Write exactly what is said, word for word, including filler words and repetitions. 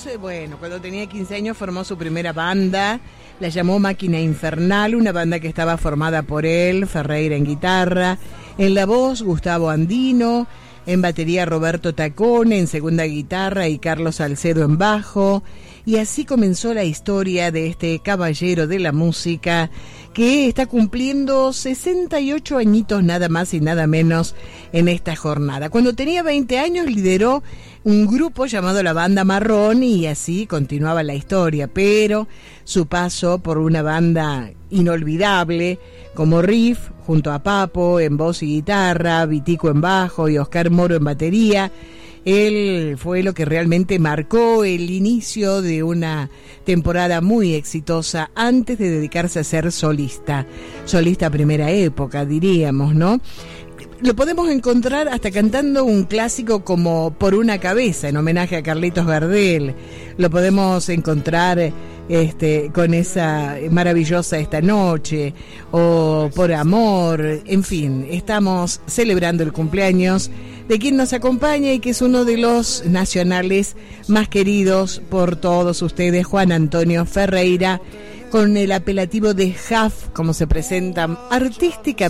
bueno, cuando tenía quince años formó su primera banda, la llamó Máquina Infernal, una banda que estaba formada por él, Ferreira en guitarra, en la voz Gustavo Andino, en batería Roberto Tacone, en segunda guitarra y Carlos Salcedo en bajo, y así comenzó la historia de este caballero de la música que está cumpliendo sesenta y ocho añitos nada más y nada menos en esta jornada. Cuando tenía veinte años lideró un grupo llamado La Banda Marrón y así continuaba la historia, pero su paso por una banda inolvidable como Riff, junto a Papo en voz y guitarra, Vitico en bajo y Oscar Moro en batería, él fue lo que realmente marcó el inicio de una temporada muy exitosa antes de dedicarse a ser solista, solista primera época diríamos, ¿no? Lo podemos encontrar hasta cantando un clásico como Por una cabeza, en homenaje a Carlitos Gardel. Lo podemos encontrar este, con esa maravillosa Esta Noche, o Por Amor. En fin, estamos celebrando el cumpleaños de quien nos acompaña y que es uno de los nacionales más queridos por todos ustedes, Juan Antonio Ferreira, con el apelativo de Jaf, como se presenta artísticamente